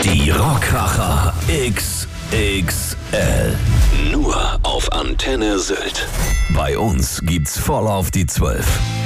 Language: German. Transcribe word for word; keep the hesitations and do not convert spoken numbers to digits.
Die Rockkracher X X L. Nur auf Antenne Sylt. Bei uns gibt's voll auf die Zwölf.